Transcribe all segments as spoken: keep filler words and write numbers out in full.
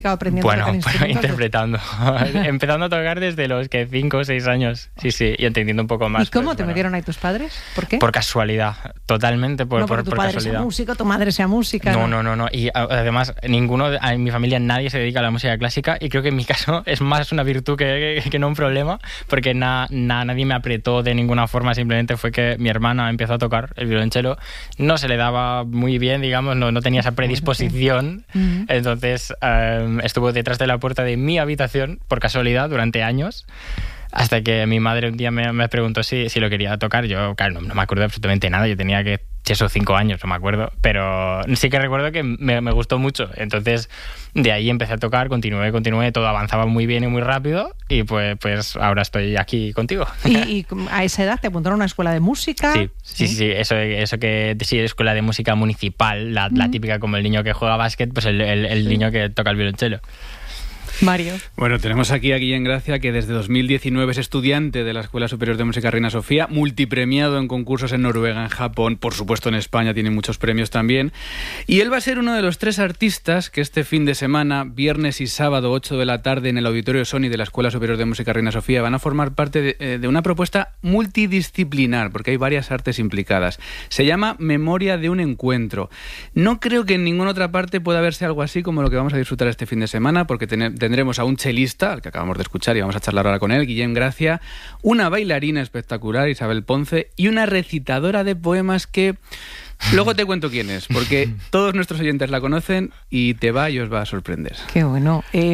aprendiendo bueno, a tocar instrumentos? interpretando. Empezando a tocar desde los que cinco o seis años. Sí, sí, y entendiendo un poco más. ¿Y cómo pues, te bueno, metieron ahí tus padres? ¿Por qué? Por casualidad, totalmente por, no, por, porque tu por padre casualidad. sea músico, tu madre sea música. No, no, no, no, no. Y además, ninguno, en mi familia nadie se dedica a la música clásica y creo que en mi caso es más una virtud que, que, que no un problema, porque na, na, nadie me apretó de ninguna forma, simplemente fue que mi hermana empezó a tocar el violonchelo, no se le daba muy bien, digamos, no, no tenía esa predisposición, uh-huh. Entonces um, estuvo detrás de la puerta de mi habitación, por casualidad, durante años, hasta que mi madre un día me, me preguntó si, si lo quería tocar. Yo, claro, no, no me acuerdo absolutamente nada, yo tenía que esos cinco años, no me acuerdo, pero sí que recuerdo que me, me gustó mucho. Entonces, de ahí empecé a tocar, continué, continué, todo avanzaba muy bien y muy rápido y pues, pues ahora estoy aquí contigo. ¿Y, y a esa edad te apuntaron a una escuela de música? Sí, sí, sí, sí. Eso, eso que sí, escuela de música municipal, la, mm. la típica como el niño que juega básquet, pues el, el, el sí. niño que toca el violonchelo. Mario. Bueno, tenemos aquí a Guillén Gracia, que desde dos mil diecinueve es estudiante de la Escuela Superior de Música Reina Sofía, multipremiado en concursos en Noruega, en Japón, por supuesto en España, tiene muchos premios también. Y él va a ser uno de los tres artistas que este fin de semana, viernes y sábado, ocho de la tarde, en el Auditorio Sony de la Escuela Superior de Música Reina Sofía, van a formar parte de, de una propuesta multidisciplinar, porque hay varias artes implicadas. Se llama Memoria de un encuentro. No creo que en ninguna otra parte pueda verse algo así como lo que vamos a disfrutar este fin de semana, porque tenemos Tendremos a un chelista, al que acabamos de escuchar y vamos a charlar ahora con él, Guillén Gracia, una bailarina espectacular, Isabel Ponce, y una recitadora de poemas que luego te cuento quién es, porque todos nuestros oyentes la conocen y te va y os va a sorprender. Qué bueno. Eh,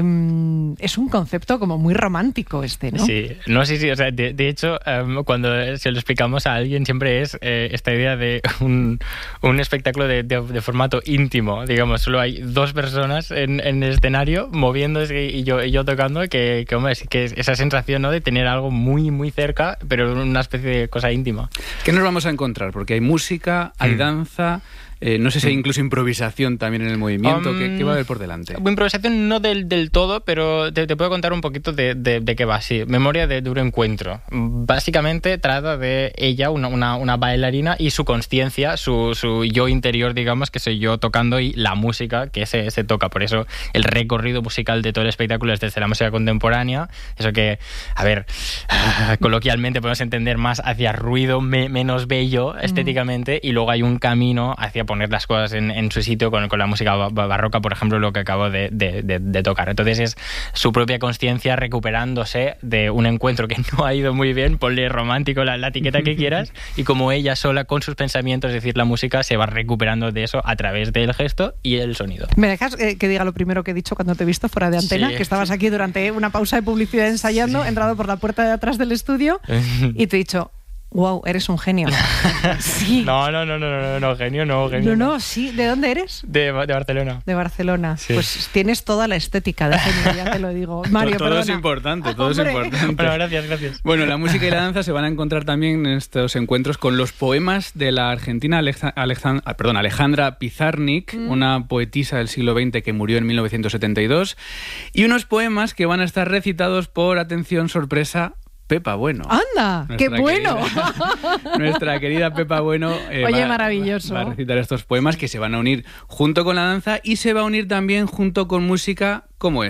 es un concepto como muy romántico este, ¿no? Sí, no, sí, sí. O sea, de, de hecho, um, cuando se lo explicamos a alguien siempre es eh, esta idea de un, un espectáculo de, de, de formato íntimo. Digamos, solo hay dos personas en, en el escenario moviéndose y yo, y yo tocando, que, que, hombre, que es esa sensación, ¿no?, de tener algo muy, muy cerca, pero una especie de cosa íntima. ¿Qué nos vamos a encontrar? Porque hay música, hay mm. danza... Eh, no sé si hay incluso improvisación también en el movimiento. Um, ¿Qué, ¿Qué va a haber por delante? Improvisación no del, del todo, pero te, te puedo contar un poquito de, de, de qué va. Sí, Memoria de, de un encuentro. Básicamente trata de ella, una, una, una bailarina, y su consciencia, su, su yo interior, digamos, que soy yo tocando, y la música que se, se toca. Por eso el recorrido musical de todo el espectáculo es desde la música contemporánea. Eso que, a ver, coloquialmente podemos entender más hacia ruido me, menos bello estéticamente, mm. y luego hay un camino hacia poner las cosas en, en su sitio con, con la música barroca, por ejemplo, lo que acabo de, de, de, de tocar. Entonces es su propia consciencia recuperándose de un encuentro que no ha ido muy bien, ponle romántico la, la etiqueta que quieras, y como ella sola con sus pensamientos, es decir, la música, se va recuperando de eso a través del gesto y el sonido. ¿Me dejas eh, que diga lo primero que he dicho cuando te he visto fuera de antena? Sí. Que estabas aquí durante una pausa de publicidad ensayando, sí. entrado por la puerta de atrás del estudio y te he dicho... Wow, eres un genio. Sí. No, no, no, no, no, no, genio no, genio. No, no, sí. ¿De dónde eres? De, de Barcelona. De Barcelona. Sí. Pues tienes toda la estética de genio, ya te lo digo. Mario, todo perdona. es importante, todo ¡Hombre! es importante. Bueno, gracias, gracias. Bueno, la música y la danza se van a encontrar también en estos encuentros con los poemas de la argentina Alexa, Alexand, perdón, Alejandra Pizarnik, mm. una poetisa del siglo veinte que murió en mil novecientos setenta y dos, y unos poemas que van a estar recitados por, atención, sorpresa, Pepa Bueno. ¡Anda! ¡Qué bueno! Querida, nuestra querida Pepa Bueno eh, Oye, va, maravilloso. va a recitar estos poemas que se van a unir junto con la danza y se va a unir también junto con música como es.